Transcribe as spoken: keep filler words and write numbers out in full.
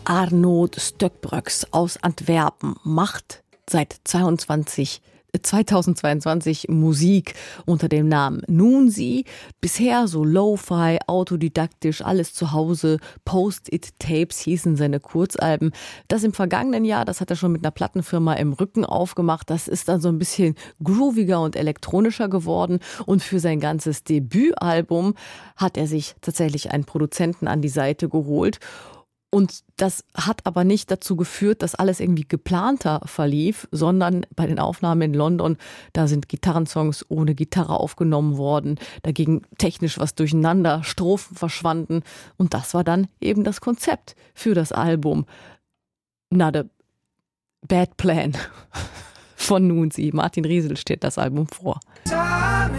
Arnold Stöckbröks aus Antwerpen macht seit zweiundzwanzig zweitausendzweiundzwanzig Musik unter dem Namen Noonsie. Bisher so Lo-Fi, autodidaktisch, alles zu Hause. Post-it-Tapes hießen seine Kurzalben. Das im vergangenen Jahr, das hat er schon mit einer Plattenfirma im Rücken aufgemacht. Das ist dann so ein bisschen grooviger und elektronischer geworden. Und für sein ganzes Debütalbum hat er sich tatsächlich einen Produzenten an die Seite geholt. Und das hat aber nicht dazu geführt, dass alles irgendwie geplanter verlief, sondern bei den Aufnahmen in London, da sind Gitarrensongs ohne Gitarre aufgenommen worden, da ging technisch was durcheinander, Strophen verschwanden und das war dann eben das Konzept für das Album. Na, the Bad Plan von Noonsie. Martin Riesel steht das Album vor. So